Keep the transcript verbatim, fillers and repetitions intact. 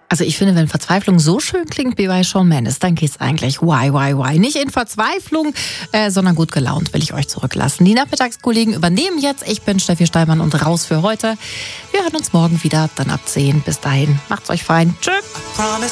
Also ich finde, wenn Verzweiflung so schön klingt wie bei Shawn Mendes, dann geht's eigentlich why, why, why. Nicht in Verzweiflung, äh, sondern gut gelaunt will ich euch zurücklassen. Die Nachmittagskollegen übernehmen jetzt. Ich bin Steffi Steinmann und raus für heute. Wir hören uns morgen wieder, dann ab zehn. Bis dahin, macht's euch fein. Tschüss.